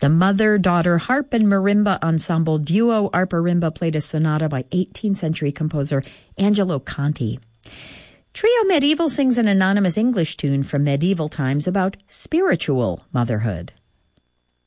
The mother-daughter harp and marimba ensemble duo Arpa-Rimba played a sonata by 18th century composer Angelo Conti. Trio Medieval sings an anonymous English tune from medieval times about spiritual motherhood.